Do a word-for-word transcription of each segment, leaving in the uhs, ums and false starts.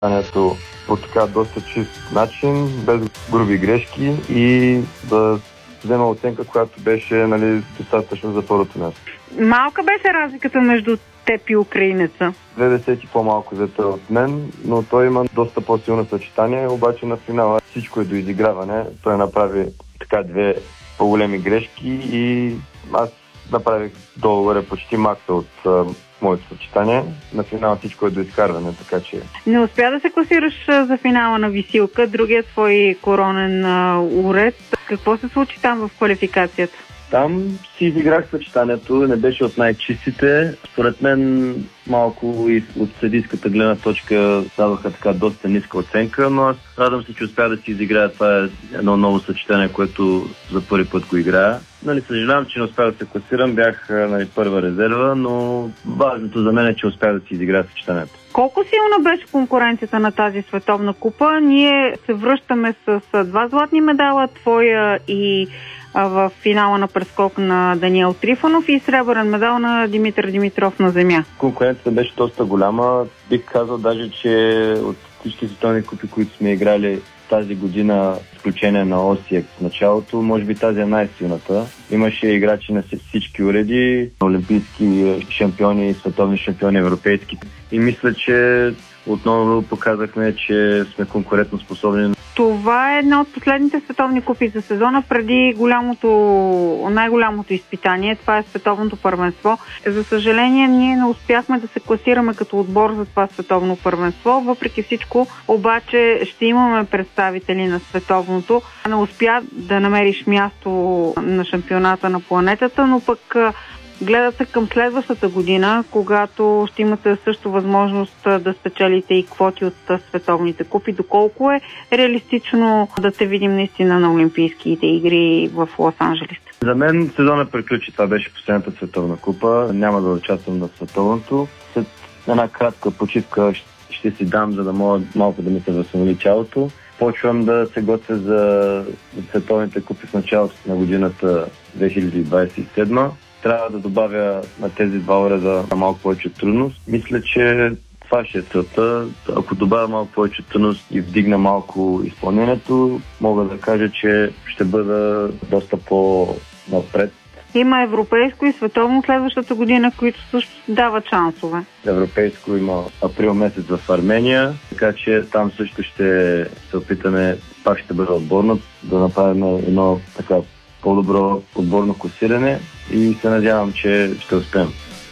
състезанието по така доста чист начин, без груби грешки и да взема оценка, която беше, нали, достатъчно за първото място. Малка беше разликата между теб и украинеца. Две десети по-малко взето от мен, но той има доста по-силно съчетание, обаче на финала всичко е до изиграване. Той направи така две по-големи грешки и аз направих долу почти макса от а, моето съчетание. На финала всичко е до изкарване, така че... Не успя да се класираш за финала на висилка, другият твой коронен а, уред. Какво се случи там в квалификацията? Там си изиграх съчетанието, не беше от най-чистите. Според мен малко и от съдийската гледна точка даваха така доста ниска оценка, но аз радвам се, че успя да си изиграя. Това е едно ново съчетание, което за първи път го играя. Нали, съжалявам, че не успях да се класирам, бях, нали, първа резерва, но важното за мен е, че успях да си изиграя съчетанието. Колко силна беше конкуренцията на тази световна купа? Ние се връщаме с два златни медала, твоя и в финала на прескок на Даниел Трифонов и сребърен медал на Димитър Димитров на земя. Конкуренцията беше доста голяма. Бих казал даже, че от всички световни купи, които сме играли тази година, изключение на Осиек в началото, може би тази е най-силната. Имаше играчи на всички уреди, олимпийски шампиони, световни шампиони, европейски. И мисля, че отново показахме, че сме конкурентно способни. Това е една от последните световни купи за сезона преди голямото, най-голямото изпитание. Това е световното първенство. За съжаление, ние не успяхме да се класираме като отбор за това световно първенство. Въпреки всичко, обаче ще имаме представители на световното. Не успя да намериш място на шампионата на планетата, но пък гледат се към следващата година, когато ще имате също възможност да спечелите и квоти от световните купи. Доколко е реалистично да те видим наистина на Олимпийските игри в Лос-Анджелес? За мен сезона приключи. Това беше последната световна купа. Няма да участвам на световното. След една кратка почивка ще си дам, за да мога малко да ми се възстанови тялото. Почвам да се готвя за световните купи в началото на годината две хиляди двадесет и седма. Трябва да добавя на тези два уреда малко повече трудност. Мисля, че това ще е целта. Ако добавя малко повече трудност и вдигна малко изпълнението, мога да кажа, че ще бъда доста по-напред. Има европейско и световно следващата година, които също дават шансове. Европейско има април месец в Армения, така че там също ще се опитаме, пак ще бъде отборно, да направим едно така по-добро отборно класиране и се надявам, че ще успеем.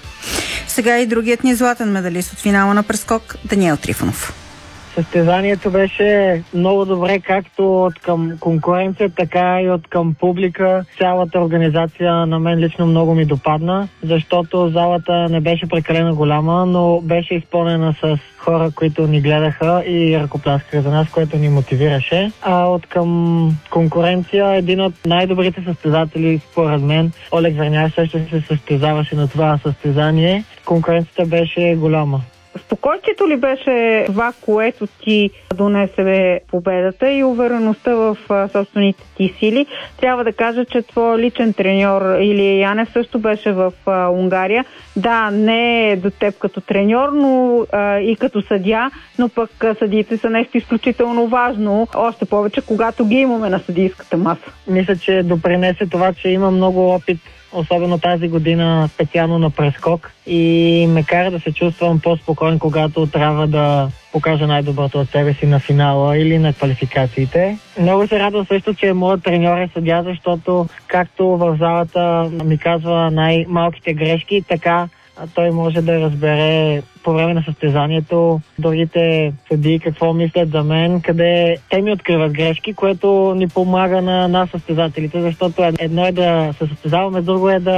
Сега и другият ни златен медалист от финала на прескок Даниел Трифонов. Състезанието беше много добре, както от към конкуренция, така и от към публика. Цялата организация на мен лично много ми допадна, защото залата не беше прекалено голяма, но беше изпълнена с хора, които ни гледаха и ръкопляскаха за нас, което ни мотивираше. А от към конкуренция, един от най-добрите състезатели, според мен, Олег Верняев, също се състезаваше на това състезание. Конкуренцията беше голяма. Спокойствието ли беше това, което ти донесе победата и увереността в собствените ти сили? Трябва да кажа, че твой личен треньор Илия Янев също беше в Унгария. Да, не е до теб като треньор, но а, и като съдия, но пък съдиите са нещо изключително важно, още повече, когато ги имаме на съдийската маса. Мисля, че допринесе това, че има много опит, особено тази година специално на прескок, и ме кара да се чувствам по-спокоен, когато трябва да покажа най-доброто от себе си на финала или на квалификациите. Много се радвам също, че моят треньор е съдия, защото както в залата ми казва най-малките грешки, така той може да разбере по време на състезанието другите съдии какво мислят за мен, къде те ми откриват грешки, което ни помага на нас състезателите, защото едно е да се състезаваме, друго е да